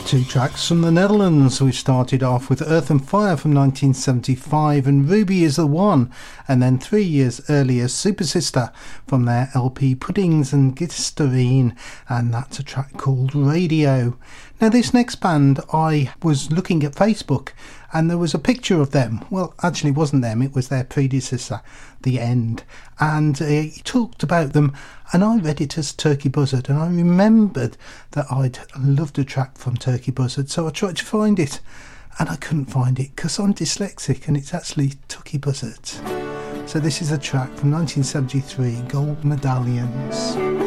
Two tracks from the Netherlands. We started off with Earth and Fire from 1975 and Ruby is the One, and then 3 years earlier Super Sister from their LP Puddings and Glycerine, and that's a track called Radio. Now this next band, I was looking at Facebook and there was a picture of them. Well, actually it wasn't them, it was their predecessor, The End, and he talked about them and I read it as Turkey Buzzard, and I remembered that I'd loved a track from Turkey Buzzard, so I tried to find it and I couldn't find it because I'm dyslexic and it's actually Turkey Buzzard. So this is a track from 1973, Gold Medallions.